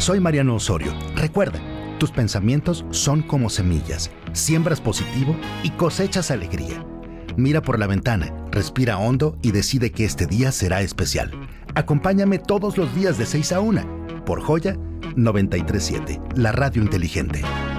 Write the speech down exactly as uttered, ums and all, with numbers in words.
Soy Mariano Osorio. Recuerda, tus pensamientos son como semillas. Siembras positivo y cosechas alegría. Mira por la ventana, respira hondo y decide que este día será especial. Acompáñame todos los días de seis a una por Joya noventa y tres punto siete, la radio inteligente.